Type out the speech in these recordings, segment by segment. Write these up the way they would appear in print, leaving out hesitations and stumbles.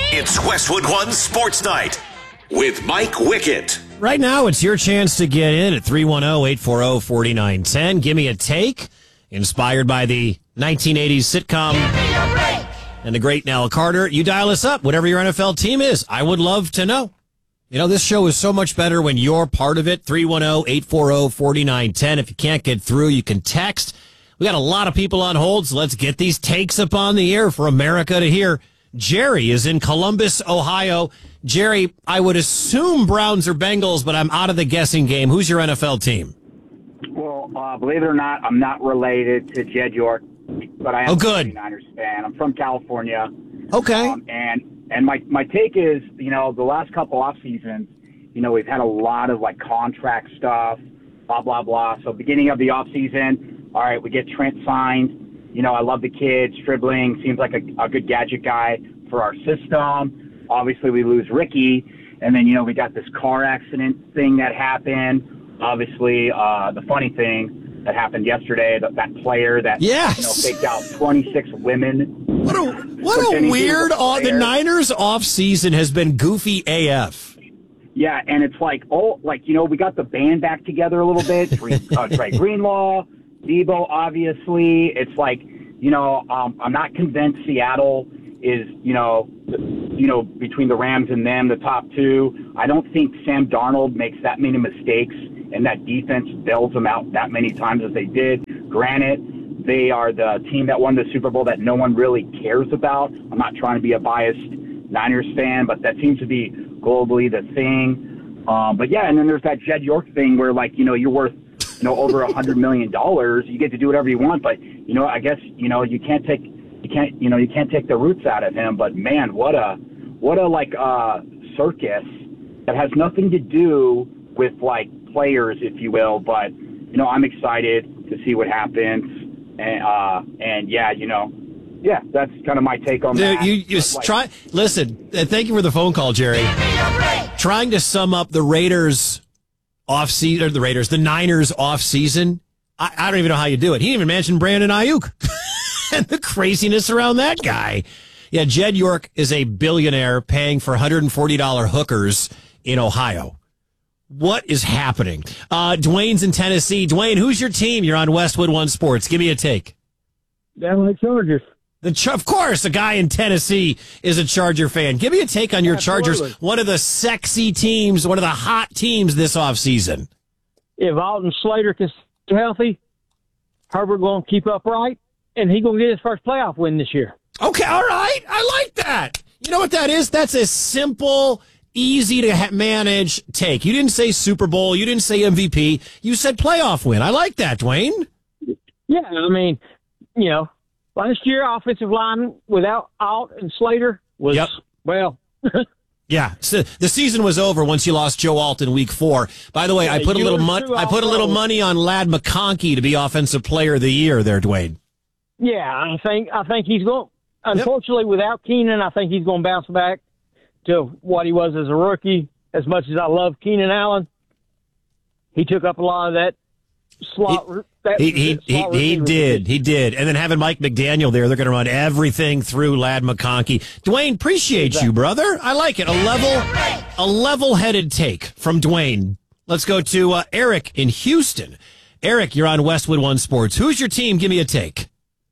It's Westwood One Sports Night with Mike Wickett. Right now, it's your chance to get in at 310-840-4910. Give me a take. Inspired by the 1980s sitcom and the great Nell Carter. You dial us up, whatever your NFL team is. I would love to know. You know, this show is so much better when you're part of it. 310-840-4910. If you can't get through, you can text. We got a lot of people on hold, so let's get these takes up on the air for America to hear. Jerry is in Columbus, Ohio. Jerry, I would assume Browns or Bengals, but I'm out of the guessing game. Who's your NFL team? Well, believe it or not, I'm not related to Jed York, but I am a a 49ers fan. I'm from California. Okay. And my take is, you know, the last couple off seasons, you know, we've had a lot of like contract stuff, blah, blah, blah. So beginning of the off season, all right, we get Trent signed. You know, I love the kid. Stribling seems like a good gadget guy for our system. Obviously, we lose Ricky. And then, you know, we got this car accident thing that happened. Obviously, the funny thing that happened yesterday, that player that faked out 26 women. What a weird, the Niners offseason has been goofy AF. Yeah, and it's like, you know, we got the band back together a little bit. Trey Greenlaw, Debo, obviously. It's like, you know, I'm not convinced Seattle is, you know, between the Rams and them, the top two. I don't think Sam Darnold makes that many mistakes, and that defense bails them out that many times as they did. Granted, they are the team that won the Super Bowl that no one really cares about. I'm not trying to be a biased Niners fan, but that seems to be globally the thing. But yeah, and then there's that Jed York thing where, like, you know, you're worth, you know, over $100 million. You get to do whatever you want, but, you know, I guess, you know, you can't take the roots out of him. But man, what a circus that has nothing to do with like players, if you will. But, you know, I'm excited to see what happens. And yeah, you know, yeah, that's kind of my take on that. Listen, thank you for the phone call, Jerry. Trying to sum up the Raiders off-season, or the Niners off-season, I don't even know how you do it. He didn't even mention Brandon Ayuk and the craziness around that guy. Yeah, Jed York is a billionaire paying for $140 hookers in Ohio. What is happening? Dwayne's in Tennessee. Dwayne, who's your team? You're on Westwood One Sports. Give me a take. LA Chargers. Of course, a guy in Tennessee is a Charger fan. Give me a take on your Chargers, one of the sexy teams, one of the hot teams this offseason. If Alton Slater can stay healthy, Herbert going to keep upright, and he's going to get his first playoff win this year. Okay, all right. I like that. You know what that is? That's a simple, easy to manage take. You didn't say Super Bowl. You didn't say MVP. You said playoff win. I like that, Dwayne. Yeah, I mean, you know, last year, offensive line without Alt and Slater was, well. Yeah, so the season was over once you lost Joe Alt in week 4. By the way, I put a little money on Ladd McConkey to be Offensive Player of the Year there, Dwayne. Yeah, I think he's going. Unfortunately, without Keenan, I think he's going to bounce back to what he was as a rookie. As much as I love Keenan Allen, he took up a lot of that slot. He did. And then having Mike McDaniel there, they're going to run everything through Ladd McConkey. Dwayne, appreciate you, brother. I like it. A level-headed take from Dwayne. Let's go to Eric in Houston. Eric, you're on Westwood One Sports. Who's your team? Give me a take.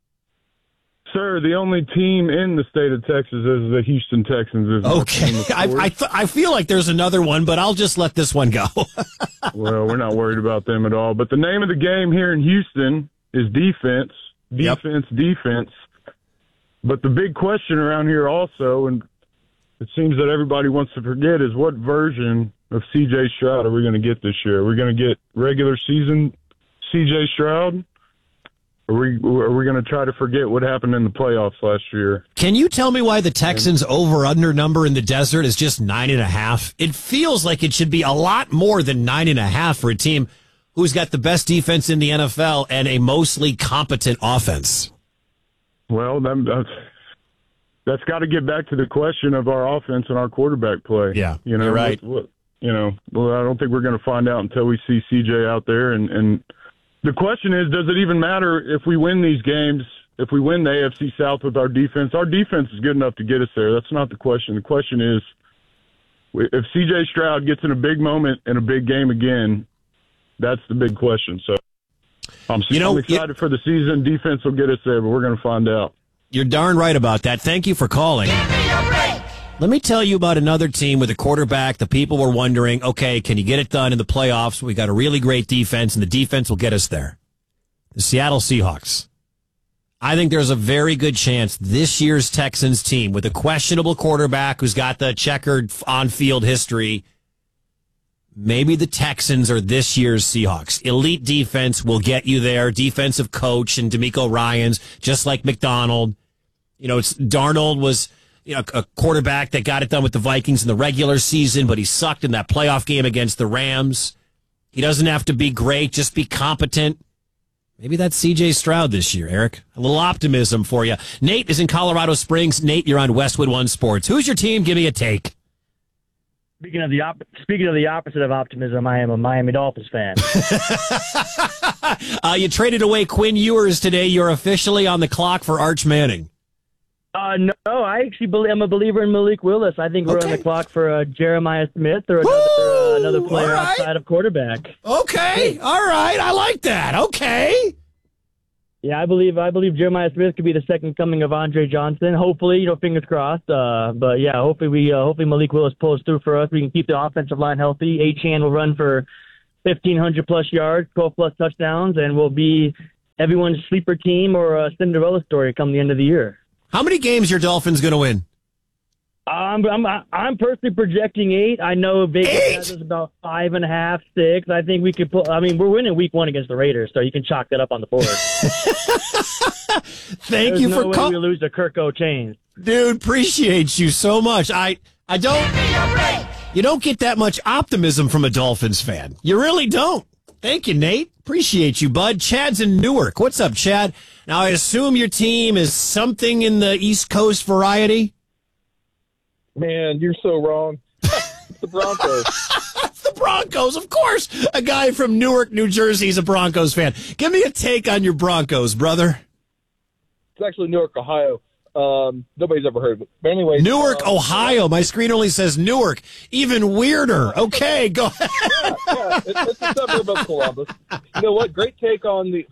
Sir, the only team in the state of Texas is the Houston Texans. Okay. I feel like there's another one, but I'll just let this one go. Well, we're not worried about them at all. But the name of the game here in Houston is defense. Defense. But the big question around here also, and it seems that everybody wants to forget, is what version of C.J. Stroud are we going to get this year? Are we going to get regular season C.J. Stroud? Are we going to try to forget what happened in the playoffs last year? Can you tell me why the Texans' over-under number in the desert is just 9.5? It feels like it should be a lot more than 9.5 for a team who's got the best defense in the NFL and a mostly competent offense. Well, that's got to get back to the question of our offense and our quarterback play. Yeah, you know, you're right. I don't think we're going to find out until we see CJ out there. And the question is, does it even matter if we win these games if we win the AFC South with our defense is good enough to get us there. That's not the question. The question is, if C.J. Stroud gets in a big moment in a big game again, that's the big question. So I'm excited for the season. Defense will get us there, but we're going to find out. You're darn right about that. Thank you for calling. Let me tell you about another team with a quarterback. The people were wondering, okay, can you get it done in the playoffs? We got a really great defense, and the defense will get us there. The Seattle Seahawks. I think there's a very good chance this year's Texans team, with a questionable quarterback who's got the checkered on-field history, maybe the Texans are this year's Seahawks. Elite defense will get you there. Defensive coach and DeMeco Ryans, just like McDonald. Darnold was a quarterback that got it done with the Vikings in the regular season, but he sucked in that playoff game against the Rams. He doesn't have to be great, just be competent. Maybe that's C.J. Stroud this year, Eric. A little optimism for you. Nate is in Colorado Springs. Nate, you're on Westwood One Sports. Who's your team? Give me a take. Speaking of the opposite of optimism, I am a Miami Dolphins fan. You traded away Quinn Ewers today. You're officially on the clock for Arch Manning. No, I actually I'm a believer in Malik Willis. I think we're on the clock for Jeremiah Smith or another player outside of quarterback. Okay, all right, I like that. Okay. Yeah, I believe Jeremiah Smith could be the second coming of Andre Johnson. Hopefully, fingers crossed. But yeah, hopefully Malik Willis pulls through for us. We can keep the offensive line healthy. Achane will run for 1,500 plus yards, 12 plus touchdowns, and we'll be everyone's sleeper team or a Cinderella story come the end of the year. How many games are Dolphins going to win? I'm personally projecting 8. I know Vegas has us about 5.5, 6. I think we could put. I mean, we're winning week 1 against the Raiders, so you can chalk that up on the board. Thank you for calling. No way we lose to Kirk O'Chain. Dude, appreciate you so much. I don't. You don't get that much optimism from a Dolphins fan. You really don't. Thank you, Nate. Appreciate you, bud. Chad's in Newark. What's up, Chad? Now, I assume your team is something in the East Coast variety? Man, you're so wrong. It's the Broncos. It's the Broncos, of course. A guy from Newark, New Jersey is a Broncos fan. Give me a take on your Broncos, brother. It's actually Newark, Ohio. Nobody's ever heard of it. But anyways, Newark, Ohio. My screen only says Newark. Even weirder. Okay, go ahead. Yeah, it's a suburb of Columbus. You know what? Great take on the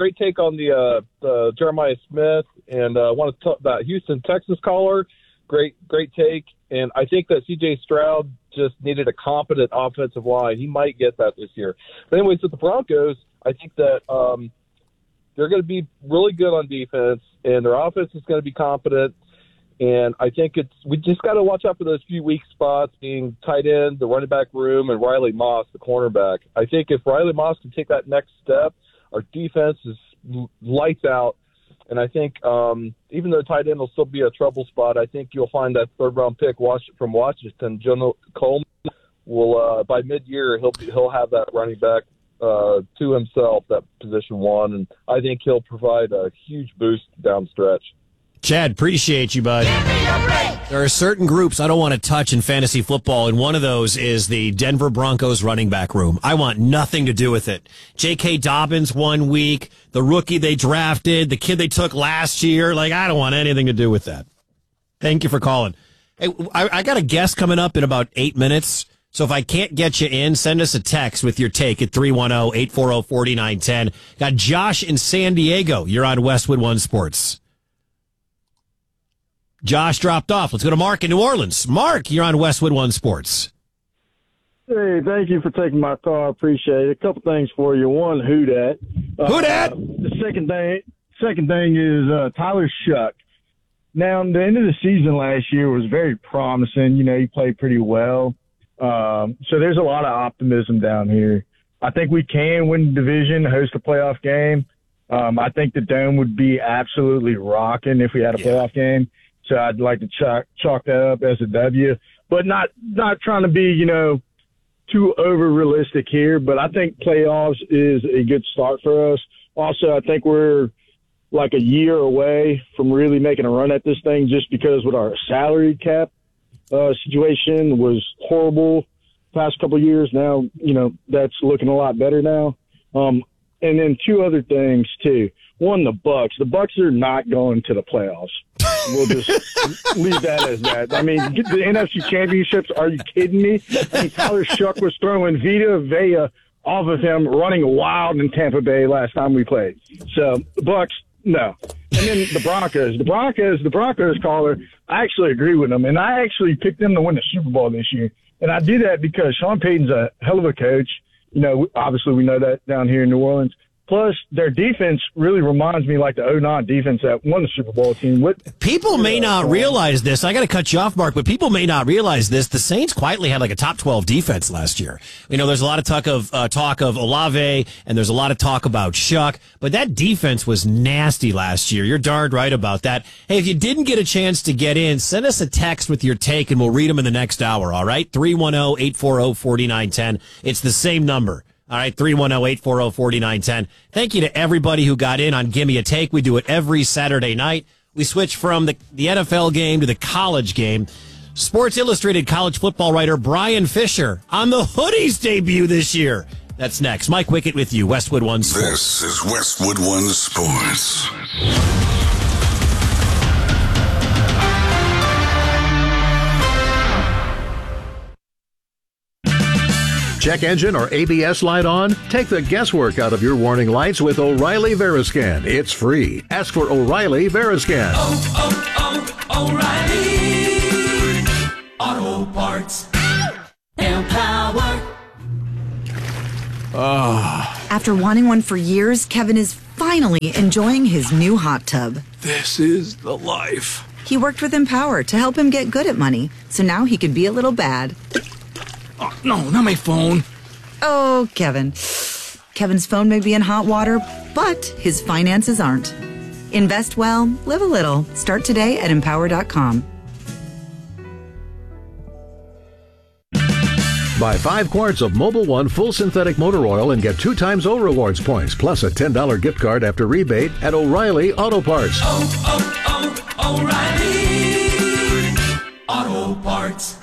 Jeremiah Smith, and I want to talk about Houston, Texas caller. Great take. And I think that C.J. Stroud just needed a competent offensive line. He might get that this year. But anyways, with the Broncos, I think that they're going to be really good on defense, and their offense is going to be competent. And I think we just got to watch out for those few weak spots, being tight end, the running back room, and Riley Moss, the cornerback. I think if Riley Moss can take that next step, our defense is lights out. And I think even though tight end will still be a trouble spot, I think you'll find that third-round pick from Washington, Jonah Coleman, will by mid-year he'll have that running back to himself, that position 1, and I think he'll provide a huge boost down the stretch. Chad, appreciate you, bud. There are certain groups I don't want to touch in fantasy football, and one of those is the Denver Broncos running back room. I want nothing to do with it. J.K. Dobbins 1 week, the rookie they drafted, the kid they took last year. I don't want anything to do with that. Thank you for calling. Hey, I got a guest coming up in about 8 minutes, so if I can't get you in, send us a text with your take at 310-840-4910. Got Josh in San Diego. You're on Westwood One Sports. Josh dropped off. Let's go to Mark in New Orleans. Mark, you're on Westwood One Sports. Hey, thank you for taking my call. I appreciate it. A couple things for you. One, who dat? Who dat? The second thing is Tyler Shuck. Now, the end of the season last year was very promising. He played pretty well. So there's a lot of optimism down here. I think we can win the division, host a playoff game. I think the Dome would be absolutely rocking if we had a playoff game. So I'd like to chalk that up as a W, but not trying to be, too over realistic here. But I think playoffs is a good start for us. Also, I think we're like a year away from really making a run at this thing, just because with our salary cap situation was horrible past couple of years. Now, that's looking a lot better now. And then two other things, too. One, the Bucks. The Bucks are not going to the playoffs. We'll just leave that as that. I mean, the NFC Championships, are you kidding me? I mean, Tyler Shuck was throwing Vita Vea off of him, running wild in Tampa Bay last time we played. So, the Bucks, no. And then the Broncos. The Broncos caller, I actually agree with them, and I actually picked them to win the Super Bowl this year. And I do that because Sean Payton's a hell of a coach. You know, obviously we know that down here in New Orleans. Plus, their defense really reminds me like the 2009 defense that won the Super Bowl team. People may not realize this. I got to cut you off, Mark, but people may not realize this. The Saints quietly had like a top 12 defense last year. You know, there's a lot of talk of Olave, and there's a lot of talk about Shuck, but that defense was nasty last year. You're darned right about that. Hey, if you didn't get a chance to get in, send us a text with your take, and we'll read them in the next hour, all right? 310-840-4910. It's the same number. All right, 310-840-4910. Thank you to everybody who got in on Gimme a Take. We do it every Saturday night. We switch from the NFL game to the college game. Sports Illustrated college football writer Brian Fisher on the Hoodies debut this year. That's next. Mike Wickett with you, Westwood One Sports. This is Westwood One Sports. Check engine or ABS light on? Take the guesswork out of your warning lights with O'Reilly Veriscan. It's free. Ask for O'Reilly Veriscan. O'Reilly Auto Parts. Empower. After wanting one for years, Kevin is finally enjoying his new hot tub. This is the life. He worked with Empower to help him get good at money, so now he can be a little bad. Oh, no, not my phone. Oh, Kevin. Kevin's phone may be in hot water, but his finances aren't. Invest well, live a little. Start today at Empower.com. Buy 5 quarts of Mobil 1 full synthetic motor oil and get 2 times O Rewards points, plus a $10 gift card after rebate at O'Reilly Auto Parts. O'Reilly Auto Parts.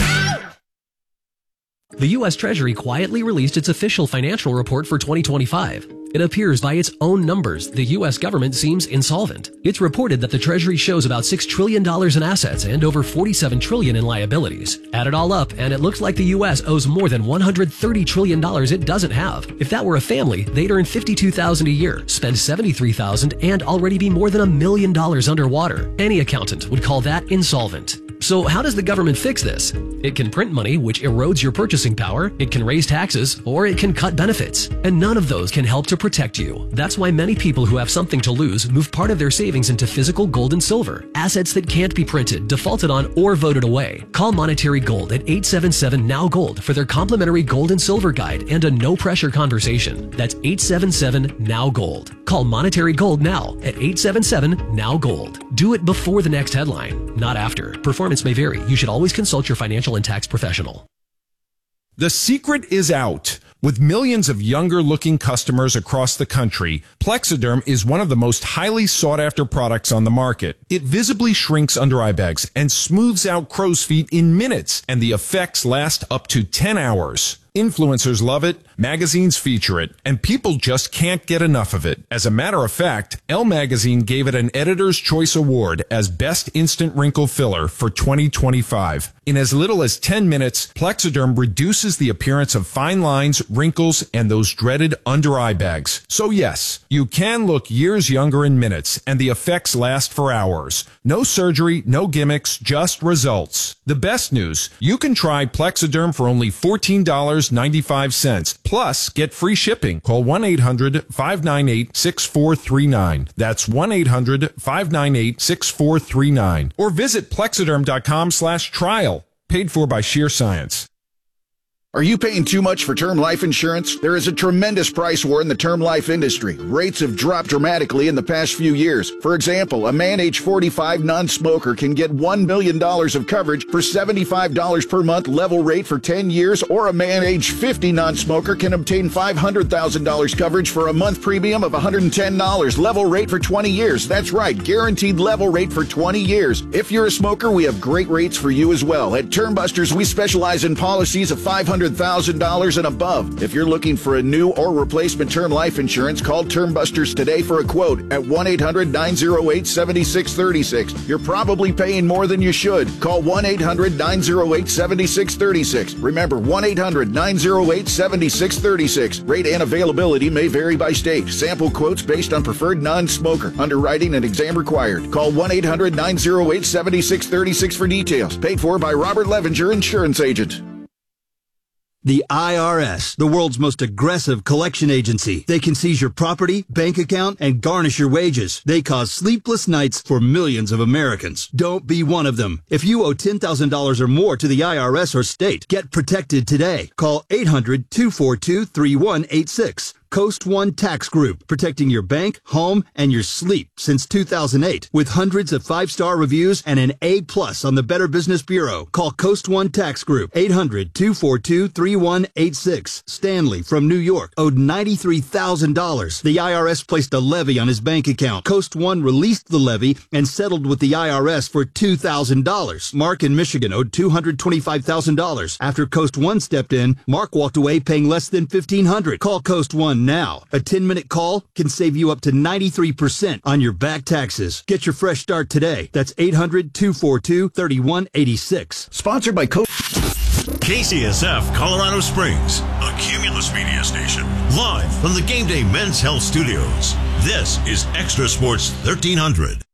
The U.S. Treasury quietly released its official financial report for 2025. It appears by its own numbers, the U.S. government seems insolvent. It's reported that the Treasury shows about $6 trillion in assets and over $47 trillion in liabilities. Add it all up, and it looks like the U.S. owes more than $130 trillion it doesn't have. If that were a family, they'd earn $52,000 a year, spend $73,000, and already be more than $1 million underwater. Any accountant would call that insolvent. So how does the government fix this? It can print money, which erodes your purchasing power, it can raise taxes, or it can cut benefits. And none of those can help to protect you. That's why many people who have something to lose move part of their savings into physical gold and silver, assets that can't be printed, defaulted on, or voted away. Call Monetary Gold at 877-NOW-GOLD for their complimentary gold and silver guide and a no-pressure conversation. That's 877-NOW-GOLD. Call Monetary Gold now at 877-NOW-GOLD. Do it before the next headline, not after. Performance may vary. You should always consult your financial and tax professional. The secret is out. With millions of younger-looking customers across the country, Plexiderm is one of the most highly sought-after products on the market. It visibly shrinks under-eye bags and smooths out crow's feet in minutes, and the effects last up to 10 hours. Influencers love it, magazines feature it, and people just can't get enough of it. As a matter of fact, Elle Magazine gave it an Editor's Choice Award as Best Instant Wrinkle Filler for 2025. In as little as 10 minutes, Plexiderm reduces the appearance of fine lines, wrinkles, and those dreaded under-eye bags. So yes, you can look years younger in minutes, and the effects last for hours. No surgery, no gimmicks, just results. The best news, you can try Plexiderm for only $14.95. Plus, get free shipping. Call 1-800-598-6439. That's 1-800-598-6439. Or visit Plexiderm.com/trial. Paid for by Sheer Science. Are you paying too much for term life insurance? There is a tremendous price war in the term life industry. Rates have dropped dramatically in the past few years. For example, a man age 45 non-smoker can get $1 million of coverage for $75 per month level rate for 10 years, or a man age 50 non-smoker can obtain $500,000 coverage for a month premium of $110 level rate for 20 years. That's right, guaranteed level rate for 20 years. If you're a smoker, we have great rates for you as well. At Term Busters, we specialize in policies of $500 $100,000 and above. If you're looking for a new or replacement term life insurance, call Term Busters today for a quote at 1-800-908-7636. You're probably paying more than you should. Call 1-800-908-7636. Remember, 1-800-908-7636. Rate and availability may vary by state. Sample quotes based on preferred non-smoker. Underwriting and exam required. Call 1-800-908-7636 for details. Paid for by Robert Levenger, insurance agent. The IRS, the world's most aggressive collection agency. They can seize your property, bank account, and garnish your wages. They cause sleepless nights for millions of Americans. Don't be one of them. If you owe $10,000 or more to the IRS or state, get protected today. Call 800-242-3186. Coast One Tax Group, protecting your bank, home, and your sleep since 2008. With hundreds of 5-star reviews and an A+ on the Better Business Bureau. Call Coast One Tax Group, 800-242-3186. Stanley from New York owed $93,000. The IRS placed a levy on his bank account. Coast One released the levy and settled with the IRS for $2,000. Mark in Michigan owed $225,000. After Coast One stepped in, Mark walked away paying less than $1,500. Call Coast One now. A 10-minute call can save you up to 93% on your back taxes. Get your fresh start today. That's 800-242-3186. Sponsored by KCSF Colorado Springs, a Cumulus media station. Live from the Game Day Men's Health Studios. This is Extra Sports 1300.